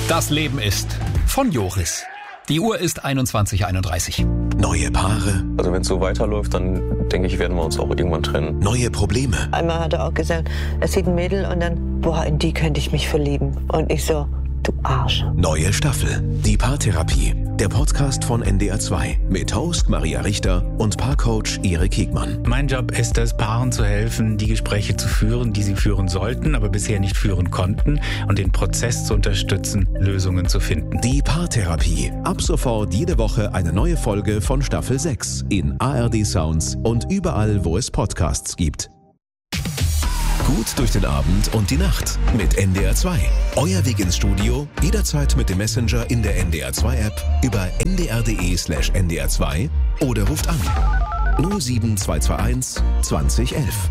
Das Leben ist von Joris. Die Uhr ist 21:31. Neue Paare. Also wenn es so weiterläuft, dann denke ich, werden wir uns auch irgendwann trennen. Neue Probleme. Einmal hat er auch gesagt, er sieht ein Mädel und dann, boah, in die könnte ich mich verlieben. Und ich so, du Arsch. Neue Staffel. Die Paartherapie. Der Podcast von NDR 2 mit Host Maria Richter und Paarcoach Erik Hegmann. Mein Job ist es, Paaren zu helfen, die Gespräche zu führen, die sie führen sollten, aber bisher nicht führen konnten, und den Prozess zu unterstützen, Lösungen zu finden. Die Paartherapie. Ab sofort jede Woche eine neue Folge von Staffel 6 in ARD Sounds und überall, wo es Podcasts gibt. Gut durch den Abend und die Nacht mit NDR 2. Euer Weg ins Studio, jederzeit mit dem Messenger in der NDR 2 App, über ndr.de/ndr 2 oder ruft an 07221 2011.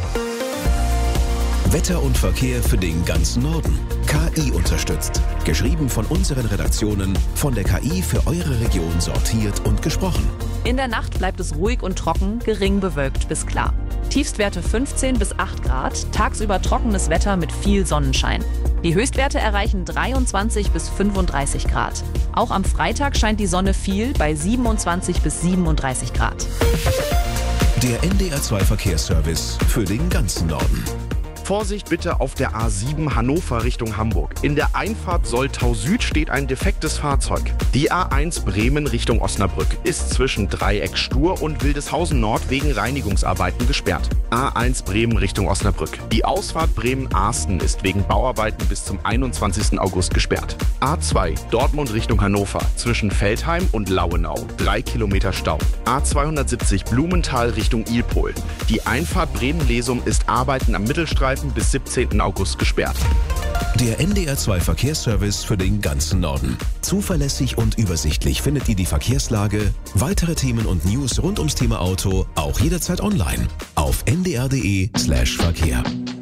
Wetter und Verkehr für den ganzen Norden. KI unterstützt. Geschrieben von unseren Redaktionen, von der KI für eure Region sortiert und gesprochen. In der Nacht bleibt es ruhig und trocken, gering bewölkt bis klar. Tiefstwerte 15 bis 8 Grad, tagsüber trockenes Wetter mit viel Sonnenschein. Die Höchstwerte erreichen 23 bis 35 Grad. Auch am Freitag scheint die Sonne viel bei 27 bis 37 Grad. Der NDR 2 Verkehrsservice für den ganzen Norden. Vorsicht bitte auf der A7 Hannover Richtung Hamburg. In der Einfahrt Soltau Süd steht ein defektes Fahrzeug. Die A1 Bremen Richtung Osnabrück ist zwischen Dreieck Stur und Wildeshausen Nord wegen Reinigungsarbeiten gesperrt. A1 Bremen Richtung Osnabrück. Die Ausfahrt Bremen-Arsten ist wegen Bauarbeiten bis zum 21. August gesperrt. A2 Dortmund Richtung Hannover zwischen Veltheim und Lauenau 3 Kilometer Stau. A270 Blumenthal Richtung Ilpol. Die Einfahrt Bremen-Lesum ist Arbeiten am Mittelstreifen bis 17. August gesperrt. Der NDR 2 Verkehrsservice für den ganzen Norden. Zuverlässig und übersichtlich findet ihr die Verkehrslage, weitere Themen und News rund ums Thema Auto auch jederzeit online auf ndr.de/Verkehr.